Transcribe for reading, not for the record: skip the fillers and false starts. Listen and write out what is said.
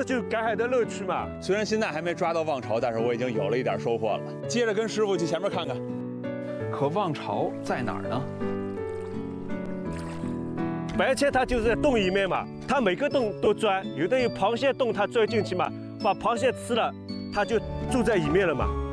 就赶海的乐趣嘛。 虽然现在还没抓到望潮，但是我已经有了一点收获了。接着跟师傅去前面看看。可望潮在哪儿呢？ 白切它就是在洞里面嘛，它每个洞都钻，有的有螃蟹洞，它钻进去嘛，把螃蟹吃了，它就住在里面了嘛。